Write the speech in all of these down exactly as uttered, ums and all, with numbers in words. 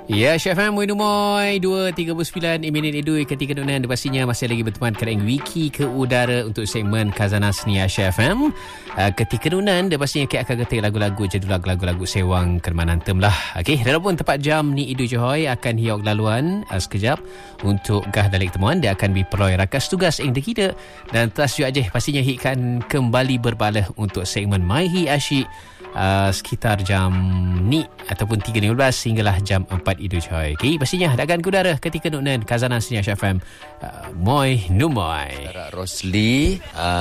Ya, Chef Ham, Muin Umoy, dua tiga sembilan minit edui ketika dunia pastinya masih lagi berteman kerana wiki ke udara untuk segmen Khazanah Seni Chef Ham. Uh, ketika dunia dia pastinya kita akan ketik lagu-lagu jadul lagu-lagu sewang kermanantem lah. Okey, walaupun tepat jam ni Idu Johoi akan hiok laluan uh, sekejap untuk gah dalik temuan. Dia akan diperoleh rakas tugas yang kita dan teras juga je pastinya hikkan kembali berbalah untuk segmen My Hi Asyik Uh, sekitar jam ni ataupun tiga lima belas hinggalah jam empat Idu Johoi. Okay, pastinya takkan ke udara ketika nunan Khazanah Seni F M. uh, Moi Numoy Rosli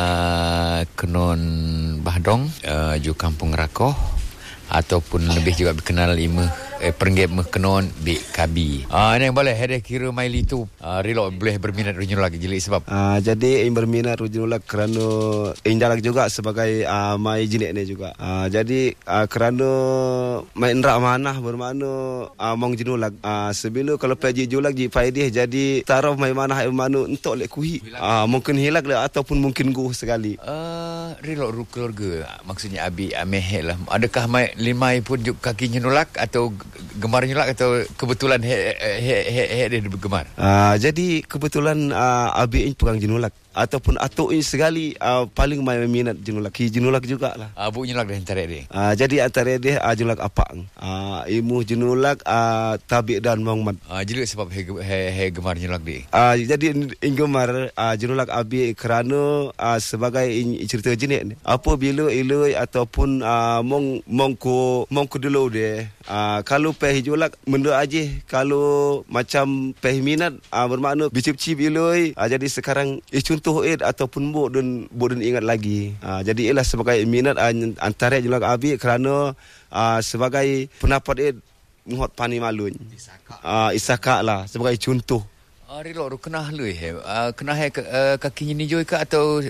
uh, Kenon Bahdong, uh, Ju Kampung Rakoh, ataupun lebih juga dikenal Ima eh, Perenggit Mekenon di Kabi. Ah, ini yang boleh ada kira maili tu uh, relo boleh berminat rujun lagi jelik sebab. Uh, jadi yang berminat rujun lagi kerana injalak juga sebagai uh, mai jenik ni juga. Uh, jadi uh, kerana main rak manah bermakna uh, mong jenulag. Uh, sebila kalau pergi julak ji faedih jadi taraf mai manah manu entok lek kuhi. Uh, mungkin hilak lah ataupun mungkin guh sekali. Uh, relo ru keluarga maksudnya abi ameh lah. Adakah mai limai pun kaki nyulak atau gemar nyulak atau kebetulan he he he, he dia bergemar? Uh, jadi kebetulan uh, abi ini pegang jenulak ataupun atuk ini sekali uh, paling main minat jenulak. Ki jenulak jugalah. Abu uh, jenulak dah antara dia. Uh, jadi antara dia uh, jenulak apang. Uh, imu jenulak uh, tabik dan mongmat. Uh, jadi sebab he, he, he gemar jenulak dia. Uh, jadi in gemar uh, jenulak abi kerana uh, sebagai in, cerita jenis ni. Apabila iloi ataupun uh, mong mongko mongko dulu dia. Uh, kalau peh julak benda aja kalau macam peh minat uh, bermakna bicip-cip iloi. Uh, jadi sekarang isu contoh ed ataupun buk dan buk dan ingat lagi. Uh, jadi ialah sebagai minat uh, antara julak abi kerana uh, sebagai pendapat ed muhot pani malun. Isaka. Uh, isaka lah sebagai contoh. Ah, rilo ru kenah lui he. Uh, kenah he uh, kaki ni joi ke atau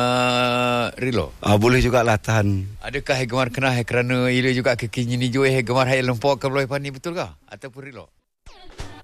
uh, rilo? Ah, uh, boleh jugalah tahan. Adakah he gemar kenah he kerana ia juga kaki ni joi he gemar he lempok ke boleh pani betul ke ataupun rilo?